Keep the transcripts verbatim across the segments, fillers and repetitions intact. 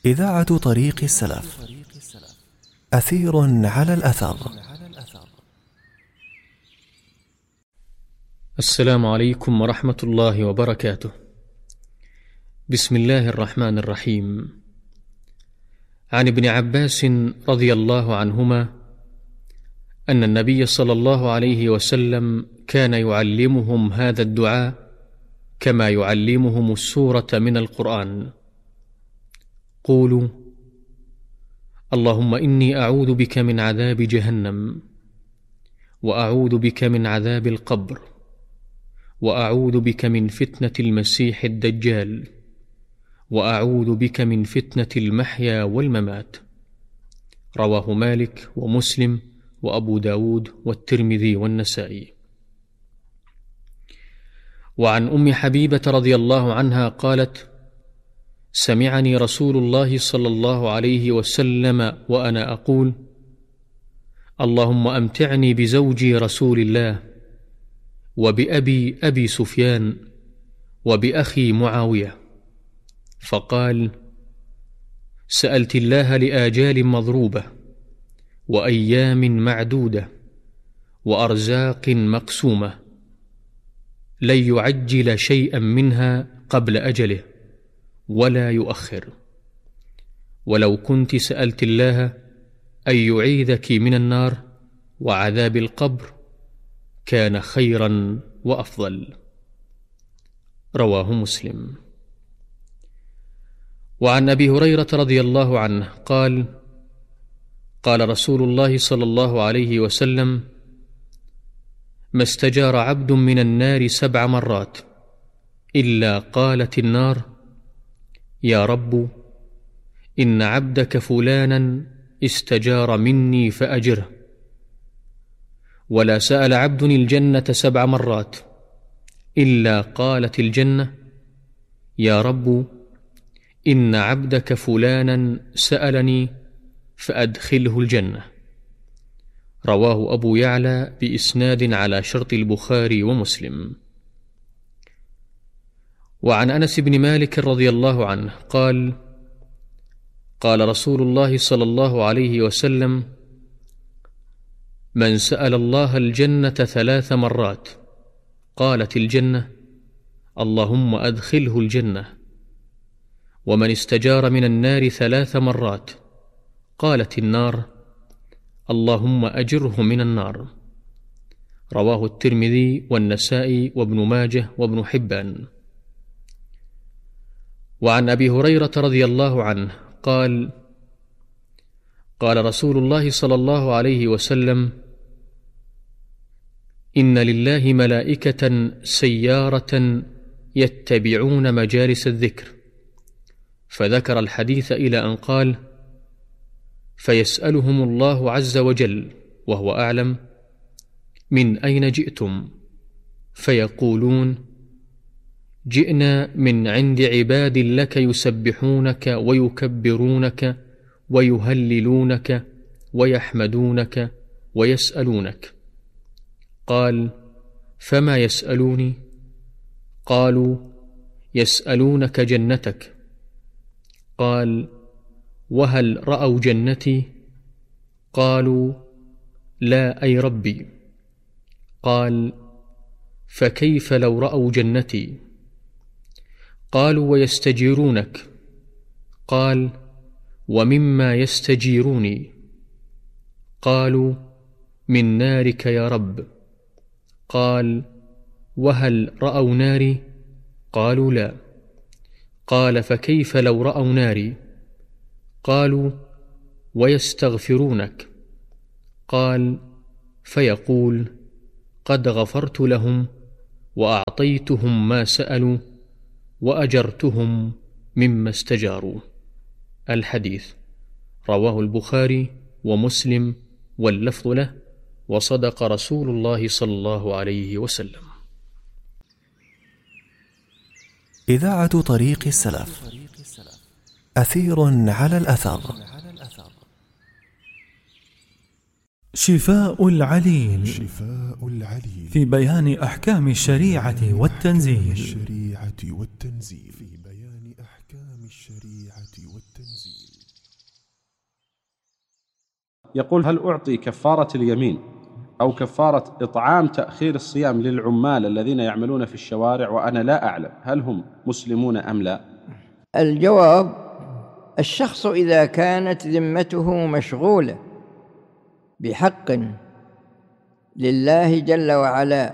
إذاعة طريق السلف، أثير على الأثر. السلام عليكم ورحمة الله وبركاته. بسم الله الرحمن الرحيم. عن ابن عباس رضي الله عنهما أن النبي صلى الله عليه وسلم كان يعلمهم هذا الدعاء كما يعلمهم السورة من القرآن: قولوا: اللهم إني أعوذ بك من عذاب جهنم، وأعوذ بك من عذاب القبر، وأعوذ بك من فتنة المسيح الدجال، وأعوذ بك من فتنة المحيا والممات. رواه مالك ومسلم وأبو داود والترمذي والنسائي. وعن أم حبيبة رضي الله عنها قالت: سمعني رسول الله صلى الله عليه وسلم وأنا أقول: اللهم أمتعني بزوجي رسول الله، وبأبي أبي سفيان، وبأخي معاوية. فقال: سألت الله لآجال مضروبة، وأيام معدودة، وأرزاق مقسومة، لن يعجل شيئا منها قبل أجله ولا يؤخر. ولو كنت سألت الله أن يعيذك من النار وعذاب القبر كان خيرا وأفضل. رواه مسلم. وعن أبي هريرة رضي الله عنه قال: قال رسول الله صلى الله عليه وسلم: ما استجار عبد من النار سبع مرات إلا قالت النار: يا رب، إن عبدك فلانا استجار مني فأجره. ولا سأل عبد الجنة سبع مرات إلا قالت الجنة: يا رب، إن عبدك فلانا سألني فأدخله الجنة. رواه أبو يعلى بإسناد على شرط البخاري ومسلم. وعن أنس بن مالك رضي الله عنه قال: قال رسول الله صلى الله عليه وسلم: من سأل الله الجنة ثلاث مرات قالت الجنة: اللهم أدخله الجنة. ومن استجار من النار ثلاث مرات قالت النار: اللهم أجره من النار. رواه الترمذي والنسائي وابن ماجه وابن حبان. وعن أبي هريرة رضي الله عنه قال: قال رسول الله صلى الله عليه وسلم: إن لله ملائكة سيارة يتبعون مجالس الذكر. فذكر الحديث إلى أن قال: فيسألهم الله عز وجل وهو أعلم: من أين جئتم؟ فيقولون: جئنا من عند عباد لك يسبحونك ويكبرونك ويهللونك ويحمدونك ويسألونك. قال: فما يسألوني؟ قالوا: يسألونك جنتك. قال: وهل رأوا جنتي؟ قالوا: لا أي ربي. قال: فكيف لو رأوا جنتي؟ قالوا: ويستجيرونك. قال: ومما يستجيروني؟ قالوا: من نارك يا رب. قال: وهل رأوا ناري؟ قالوا: لا. قال: فكيف لو رأوا ناري؟ قالوا: ويستغفرونك. قال: فيقول: قد غفرت لهم وأعطيتهم ما سألوا وأجرتهم مما استجاروا. الحديث رواه البخاري ومسلم واللفظ له، وصدق رسول الله صلى الله عليه وسلم. إذاعة طريق السلف، أثير على الأثر. شفاء العليل في بيان أحكام الشريعة والتنزيل. يقول: هل أعطي كفارة اليمين أو كفارة إطعام تأخير الصيام للعمال الذين يعملون في الشوارع وأنا لا أعلم هل هم مسلمون أم لا؟ الجواب: الشخص إذا كانت ذمته مشغولة بحق لله جل وعلا،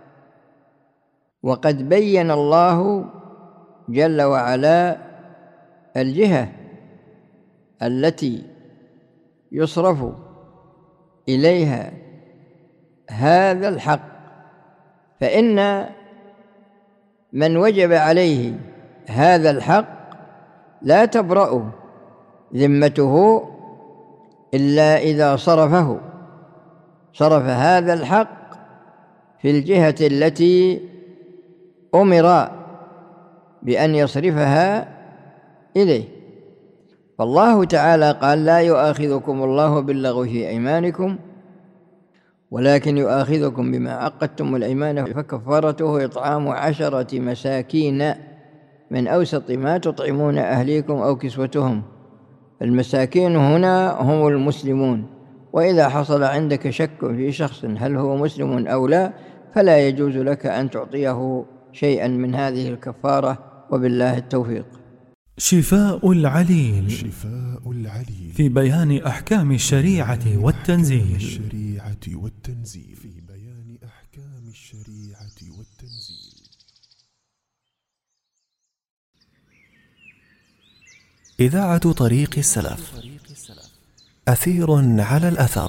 وقد بين الله جل وعلا الجهة التي يصرف إليها هذا الحق، فإن من وجب عليه هذا الحق لا تبرأ ذمته إلا إذا صرفه صرف هذا الحق في الجهة التي أمر بأن يصرفها إليه. فالله تعالى قال: لا يؤاخذكم الله باللغو في أيمانكم ولكن يؤاخذكم بما عقدتم الأيمان فكفارته إطعام عشرة مساكين من أوسط ما تطعمون أهليكم أو كسوتهم. المساكين هنا هم المسلمون، وإذا حصل عندك شك في شخص هل هو مسلم أو لا فلا يجوز لك أن تعطيه شيئا من هذه الكفارة، وبالله التوفيق. شفاء العليل شفاء العليل في بيان أحكام الشريعة والتنزيل الشريعة والتنزيل في بيان أحكام الشريعة والتنزيل. إذاعة طريق السلف، أثير على الأثر.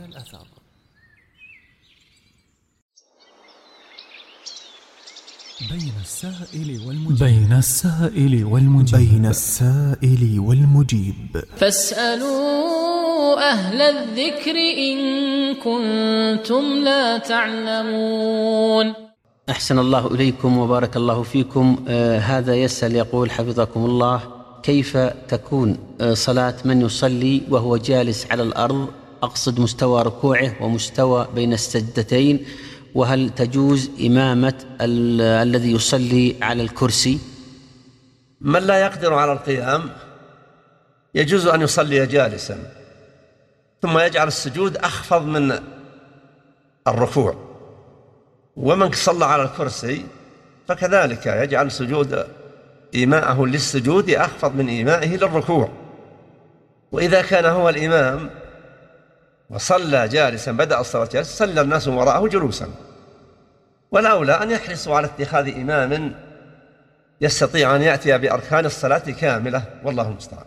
بين السائل والمجيب بين السائل والمجيب بين السائل والمجيب فاسألوا أهل الذكر إن كنتم لا تعلمون. أحسن الله إليكم وبارك الله فيكم. آه هذا يسأل يقول: حفظكم الله، كيف تكون آه صلاة من يصلي وهو جالس على الأرض، أقصد مستوى ركوعه ومستوى بين السجدتين، وهل تجوز إمامة ال الذي يصلي على الكرسي؟ من لا يقدر على القيام يجوز أن يصلي جالسا ثم يجعل السجود أخفض من الركوع، ومن صلى على الكرسي فكذلك يجعل سجود إيماءه للسجود أخفض من إيمائه للركوع. وإذا كان هو الإمام وصلى جالسا بدأ الصلاة جالسا صلى الناس وراءه جلوسا، والأولى أن يحرصوا على اتخاذ إمام يستطيع أن يأتي بأركان الصلاة كاملة، والله المستعان.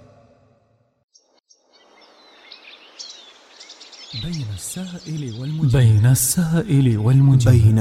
بين السائل والمجيب بين السائل والمجيب